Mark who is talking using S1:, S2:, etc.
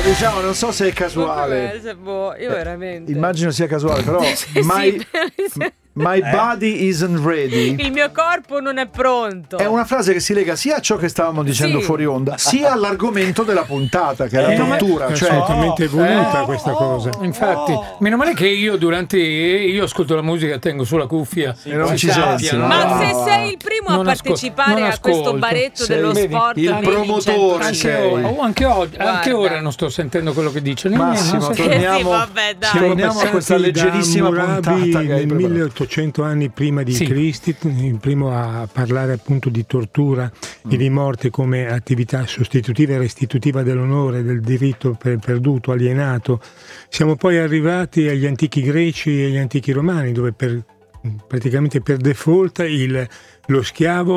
S1: diciamo, non so se è casuale.
S2: Io veramente.
S1: Immagino sia casuale, però My body isn't ready.
S2: Il mio corpo non è pronto.
S1: È una frase che si lega sia a ciò che stavamo dicendo fuori onda, sia all'argomento della puntata, che è la tortura.
S3: È assolutamente voluta questa cosa.
S4: Infatti, meno male che io io ascolto la musica, tengo sulla cuffia
S1: e non ci senti.
S2: Ma se sei il primo a partecipare a questo baretto dello sport,
S1: il promotore
S4: anche ora non sto sentendo quello che dice.
S1: Massimo, torniamo a questa leggerissima puntata
S3: nel 1800 anni prima di Cristo, il primo a parlare appunto di tortura e di morte come attività sostitutiva e restitutiva dell'onore, del diritto perduto, alienato. Siamo poi arrivati agli antichi greci e agli antichi romani, dove praticamente per default lo schiavo